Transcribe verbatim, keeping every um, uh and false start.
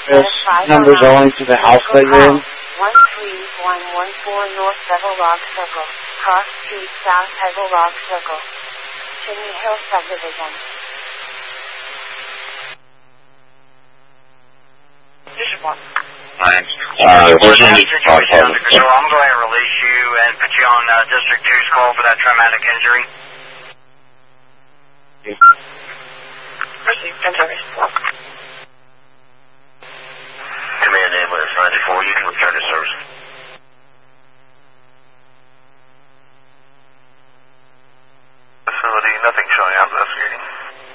This number's only to the house that you're in. one three one one four North Bevel Rock Circle, Cross Street South Bevel Rock Circle, Chimney Hill Subdivision. This is one. Alright. Uh, where's your Situation under control. I'm going to release you and put you on uh, District two's call for that traumatic injury. Received. Service. Command ambulance ninety-four, you can return to service.